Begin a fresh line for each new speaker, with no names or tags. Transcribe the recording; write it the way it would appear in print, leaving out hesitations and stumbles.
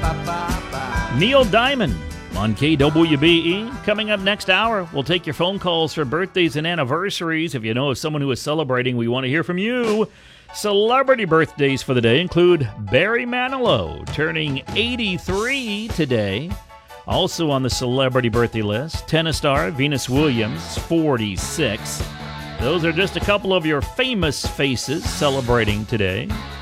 Neil Diamond on KWBE. Coming up next hour, we'll take your phone calls for birthdays and anniversaries. If you know of someone who is celebrating, we want to hear from you. Celebrity birthdays for the day include Barry Manilow, turning 83 today. Also on the celebrity birthday list, tennis star Venus Williams, 46. Those are just a couple of your famous faces celebrating today.